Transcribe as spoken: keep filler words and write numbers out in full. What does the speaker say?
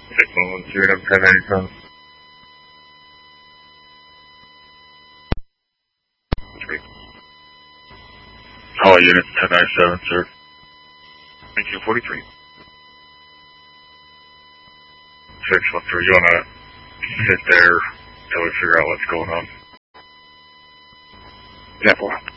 six one one zero ten ninety-seven. All units ten ninety-seven, sir. nineteen forty-three. six one three, you wanna sit there until we figure out what's going on? ten four.